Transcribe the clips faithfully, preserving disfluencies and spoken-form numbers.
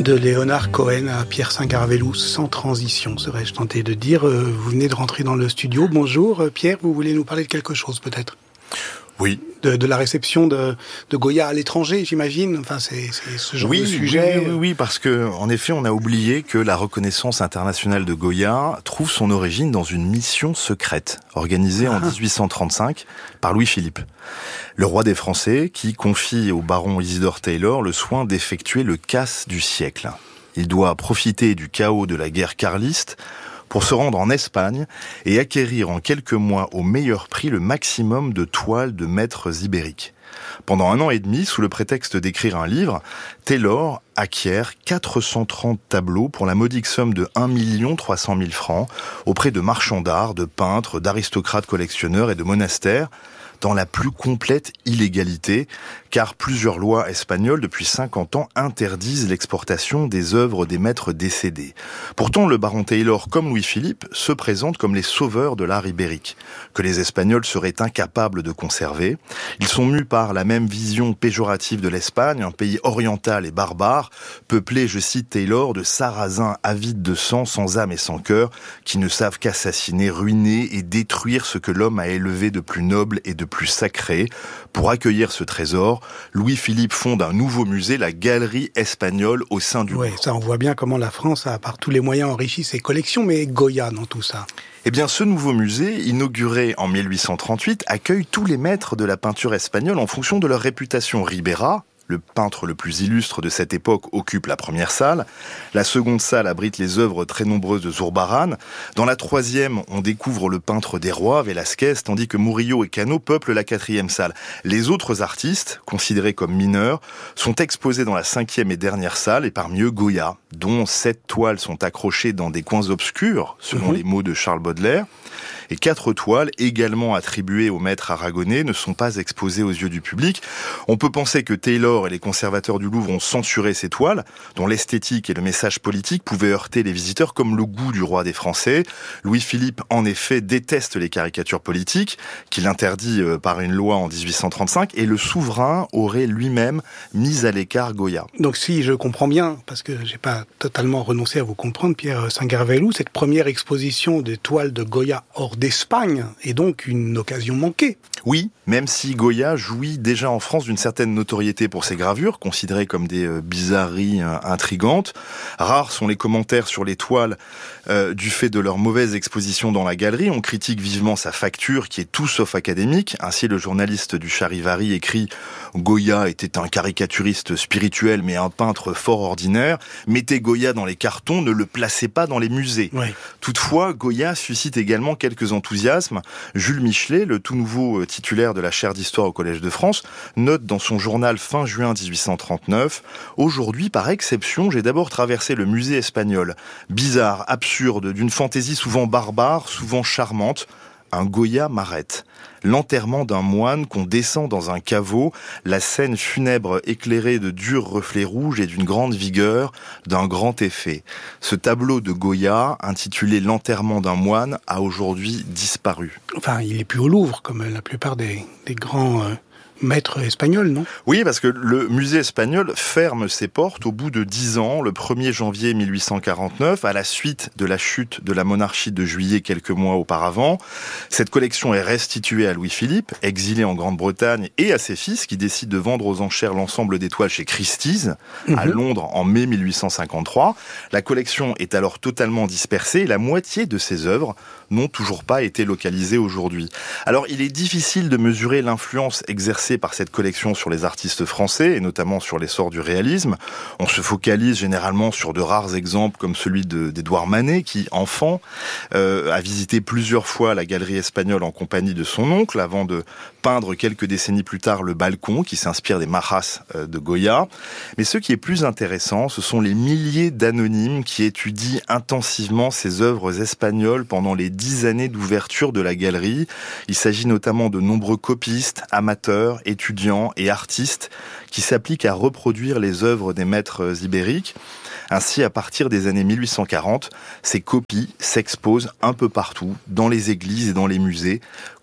De Léonard Cohen à Pierre Saint-Garvellous, sans transition, serais-je tenté de dire. Vous venez de rentrer dans le studio. Bonjour Pierre, vous voulez nous parler de quelque chose peut-être ? Oui. De, de la réception de, de Goya à l'étranger, j'imagine. Enfin, c'est, c'est ce genre oui, de sujet. Oui, oui, oui, parce que, en effet, on a oublié que la reconnaissance internationale de Goya trouve son origine dans une mission secrète, organisée ah. en dix-huit cent trente-cinq par Louis-Philippe, le roi des Français, qui confie au baron Isidore Taylor le soin d'effectuer le casse du siècle. Il doit profiter du chaos de la guerre carliste pour se rendre en Espagne et acquérir en quelques mois au meilleur prix le maximum de toiles de maîtres ibériques. Pendant un an et demi, sous le prétexte d'écrire un livre, Taylor acquiert quatre cent trente tableaux pour la modique somme de un million trois cent mille francs auprès de marchands d'art, de peintres, d'aristocrates collectionneurs et de monastères, dans la plus complète illégalité, car plusieurs lois espagnoles depuis cinquante ans interdisent l'exportation des œuvres des maîtres décédés. Pourtant, le baron Taylor, comme Louis-Philippe, se présentent comme les sauveurs de l'art ibérique, que les Espagnols seraient incapables de conserver. Ils sont mus par la même vision péjorative de l'Espagne, un pays oriental et barbare, peuplé, je cite Taylor, de sarrasins avides de sang, sans âme et sans cœur, qui ne savent qu'assassiner, ruiner et détruire ce que l'homme a élevé de plus noble et de plus sacré. Pour accueillir ce trésor, Louis-Philippe fonde un nouveau musée, la Galerie espagnole, au sein du Oui, ça on voit bien comment la France a par tous les moyens enrichi ses collections, mais Goya dans tout ça. Eh bien, ce nouveau musée, inauguré en mille huit cent trente-huit, accueille tous les maîtres de la peinture espagnole en fonction de leur réputation. Ribera, le peintre le plus illustre de cette époque, occupe la première salle. La seconde salle abrite les œuvres très nombreuses de Zurbarán. Dans la troisième, on découvre le peintre des rois, Velázquez, tandis que Murillo et Cano peuplent la quatrième salle. Les autres artistes, considérés comme mineurs, sont exposés dans la cinquième et dernière salle, et parmi eux Goya, dont sept toiles sont accrochées dans des coins obscurs, selon mmh. les mots de Charles Baudelaire. Et quatre toiles, également attribuées au maître aragonais, ne sont pas exposées aux yeux du public. On peut penser que Taylor et les conservateurs du Louvre ont censuré ces toiles, dont l'esthétique et le message politique pouvaient heurter les visiteurs, comme le goût du roi des Français. Louis-Philippe, en effet, déteste les caricatures politiques, qu'il interdit par une loi en dix-huit cent trente-cinq, et le souverain aurait lui-même mis à l'écart Goya. Donc si je comprends bien, parce que j'ai pas totalement renoncé à vous comprendre, Pierre Saint-Garvellous, cette première exposition des toiles de Goya hors d'Espagne est donc une occasion manquée. Oui, même si Goya jouit déjà en France d'une certaine notoriété pour ses gravures, considérées comme des euh, bizarreries euh, intrigantes. Rares sont les commentaires sur les toiles euh, du fait de leur mauvaise exposition dans la galerie. On critique vivement sa facture, qui est tout sauf académique. Ainsi, le journaliste du Charivari écrit « Goya était un caricaturiste spirituel, mais un peintre fort ordinaire. Mettez Goya dans les cartons, ne le placez pas dans les musées. Ouais. » Toutefois, Goya suscite également quelques enthousiasmes. Jules Michelet, le tout nouveau titulaire de la chaire d'histoire au Collège de France, note dans son journal fin juin dix-huit cent trente-neuf « Aujourd'hui, par exception, j'ai d'abord traversé le musée espagnol. Bizarre, absurde, d'une fantaisie souvent barbare, souvent charmante. Un Goya m'arrête. L'enterrement d'un moine qu'on descend dans un caveau, la scène funèbre éclairée de durs reflets rouges et d'une grande vigueur, d'un grand effet. Ce tableau de Goya, intitulé « L'enterrement d'un moine », a aujourd'hui disparu. » Enfin, il n'est plus au Louvre, comme la plupart des, des grands... Euh... maître espagnol, non ? Oui, parce que le musée espagnol ferme ses portes au bout de dix ans, le premier janvier mille huit cent quarante-neuf, à la suite de la chute de la monarchie de Juillet quelques mois auparavant. Cette collection est restituée à Louis-Philippe, exilé en Grande-Bretagne, et à ses fils, qui décident de vendre aux enchères l'ensemble des toiles chez Christie's, mmh. à Londres, en mai mille huit cent cinquante-trois. La collection est alors totalement dispersée, et la moitié de ses œuvres n'ont toujours pas été localisées aujourd'hui. Alors, il est difficile de mesurer l'influence exercée par cette collection sur les artistes français, et notamment sur l'essor du réalisme. On se focalise généralement sur de rares exemples comme celui de, d'Édouard Manet, qui, enfant, euh, a visité plusieurs fois la galerie espagnole en compagnie de son oncle, avant de peindre quelques décennies plus tard le balcon, qui s'inspire des Majas euh, de Goya. Mais ce qui est plus intéressant, ce sont les milliers d'anonymes qui étudient intensivement ces œuvres espagnoles pendant les dix années d'ouverture de la galerie. Il s'agit notamment de nombreux copistes, amateurs, étudiants et artistes qui s'appliquent à reproduire les œuvres des maîtres ibériques. Ainsi, à partir des années mille huit cent quarante, ces copies s'exposent un peu partout, dans les églises et dans les musées,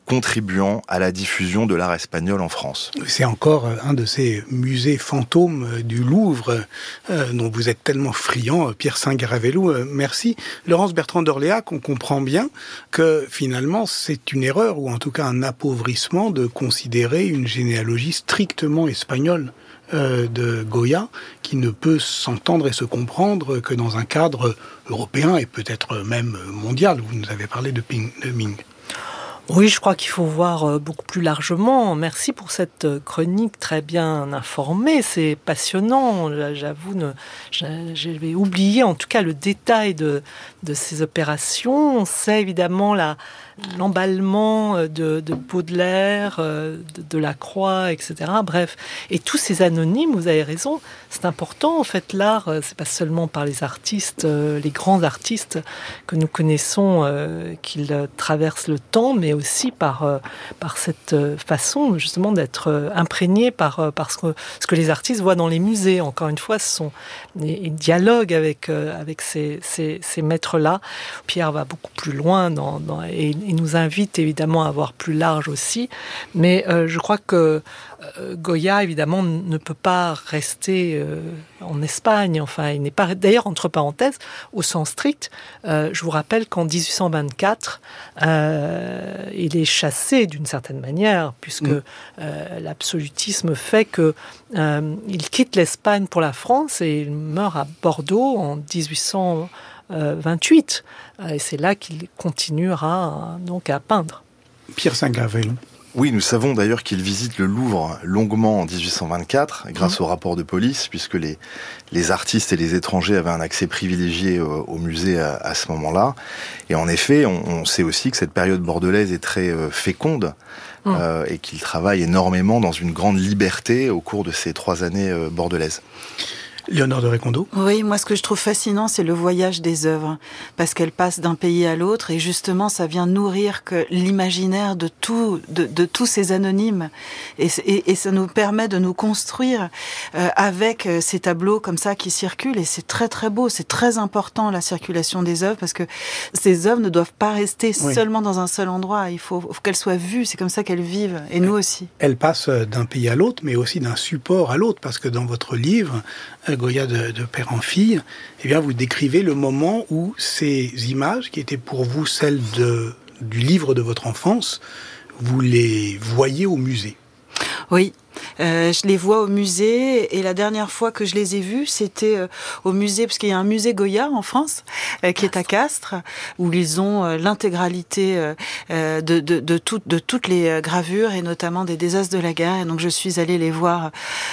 contribuant à la diffusion de l'art espagnol en France. C'est encore un de ces musées fantômes du Louvre euh, dont vous êtes tellement friand, Pierre Saint-Garavelou. Euh, merci. Laurence Bertrand d'Orléac, on comprend bien que finalement c'est une erreur, ou en tout cas un appauvrissement, de considérer une généalogie strictement espagnole euh, de Goya, qui ne peut s'entendre et se comprendre que dans un cadre européen et peut-être même mondial. Vous nous avez parlé de, Ping, de Ming. Oui, je crois qu'il faut voir beaucoup plus largement. Merci pour cette chronique très bien informée. C'est passionnant. J'avoue, ne, j'avais oublié en tout cas le détail de, de ces opérations. On sait évidemment la, l'emballement de, de Baudelaire, de, de Lacroix, et cetera. Bref, et tous ces anonymes, vous avez raison, c'est important. En fait, l'art, c'est pas seulement par les artistes, les grands artistes que nous connaissons, qu'ils traversent le temps, mais aussi par, euh, par cette façon justement d'être euh, imprégné par, euh, par ce, que, ce que les artistes voient dans les musées. Encore une fois, ce sont des, des dialogues avec, euh, avec ces, ces, ces maîtres-là. Pierre va beaucoup plus loin dans, dans, et, et nous invite évidemment à voir plus large aussi. Mais euh, je crois que euh, Goya, évidemment, ne peut pas rester euh, en Espagne. Enfin, il n'est pas... D'ailleurs, entre parenthèses, au sens strict, euh, je vous rappelle qu'en dix-huit cent vingt-quatre, euh, il est chassé d'une certaine manière, puisque mmh. euh, l'absolutisme fait que euh, il quitte l'Espagne pour la France et il meurt à Bordeaux en dix-huit cent vingt-huit. Et c'est là qu'il continuera donc à peindre. Pierre Saint-Garavelou. Oui, nous savons d'ailleurs qu'il visite le Louvre longuement en dix-huit cent vingt-quatre, grâce mmh. au rapport de police, puisque les, les artistes et les étrangers avaient un accès privilégié au, au musée à, à ce moment-là. Et en effet, on, on sait aussi que cette période bordelaise est très euh, féconde, mmh. euh, et qu'il travaille énormément dans une grande liberté au cours de ces trois années euh, bordelaises. Léonore de Récondo. Oui, moi ce que je trouve fascinant, c'est le voyage des œuvres, parce qu'elles passent d'un pays à l'autre, et justement ça vient nourrir que l'imaginaire de, tout, de, de tous ces anonymes, et, et, et ça nous permet de nous construire euh, avec ces tableaux comme ça qui circulent, et c'est très très beau, c'est très important la circulation des œuvres, parce que ces œuvres ne doivent pas rester oui. seulement dans un seul endroit, il faut, faut qu'elles soient vues, c'est comme ça qu'elles vivent, et nous aussi. Elles passent d'un pays à l'autre, mais aussi d'un support à l'autre, parce que dans votre livre, Goya de, de père en fille, eh bien vous décrivez le moment où ces images, qui étaient pour vous celles de, du livre de votre enfance, vous les voyez au musée. Oui. Euh, je les vois au musée, et la dernière fois que je les ai vus, c'était euh, au musée, parce qu'il y a un musée Goya en France, euh, qui est à Castres, où ils ont euh, l'intégralité euh, de, de, de, tout, de toutes les gravures, et notamment des désastres de la guerre. Et donc je suis allée les voir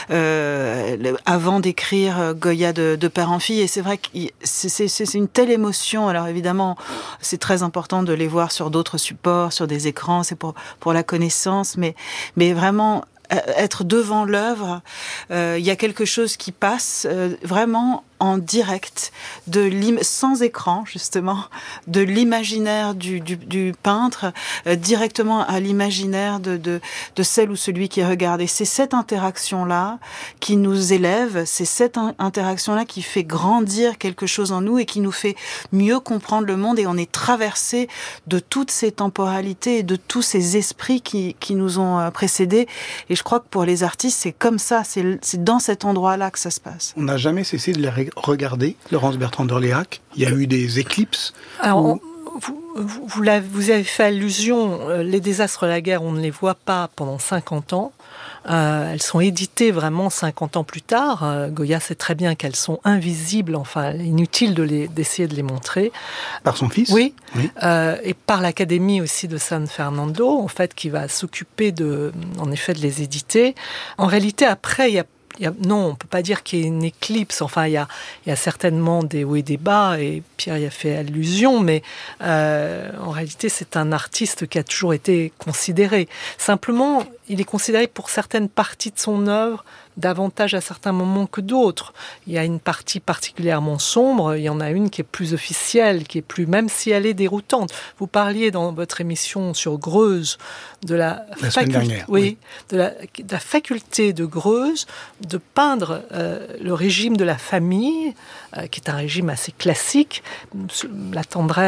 euh, avant d'écrire Goya de, de père en fille, et c'est vrai que c'est, c'est, c'est une telle émotion. Alors évidemment, c'est très important de les voir sur d'autres supports, sur des écrans, c'est pour, pour la connaissance, mais, mais vraiment... être devant l'œuvre, euh, il y a quelque chose qui passe euh, vraiment en direct, de l'im- sans écran justement, de l'imaginaire du, du, du peintre euh, directement à l'imaginaire de, de, de celle ou celui qui regarde. Et c'est cette interaction-là qui nous élève, c'est cette in- interaction-là qui fait grandir quelque chose en nous et qui nous fait mieux comprendre le monde, et on est traversé de toutes ces temporalités et de tous ces esprits qui, qui nous ont précédés. Et je crois que pour les artistes, c'est comme ça, c'est, c'est dans cet endroit-là que ça se passe. On n'a jamais cessé de les regarder, Laurence Bertrand d'Orléac. Il y a eu des éclipses. Alors, où... vous, vous, vous, l'avez, vous avez fait allusion, les désastres de la guerre, on ne les voit pas pendant cinquante ans. Euh, elles sont éditées vraiment cinquante ans plus tard. Euh, Goya sait très bien qu'elles sont invisibles, enfin inutile de les, d'essayer de les montrer. Par son fils ? Oui, oui. Euh, et par l'Académie aussi de San Fernando, en fait, qui va s'occuper de, en effet, de les éditer. En réalité, après, il y a Il y a, non, on ne peut pas dire qu'il y ait une éclipse. Enfin, il y a, il y a certainement des hauts et des bas, et Pierre y a fait allusion, mais euh, en réalité, c'est un artiste qui a toujours été considéré. Simplement, il est considéré pour certaines parties de son œuvre davantage à certains moments que d'autres. Il y a une partie particulièrement sombre, il y en a une qui est plus officielle, qui est plus, même si elle est déroutante. Vous parliez dans votre émission sur Greuze de la, la faculté, dernière, oui, oui. de, la, de la faculté de Greuze de peindre euh, le régime de la famille, euh, qui est un régime assez classique, la tendresse,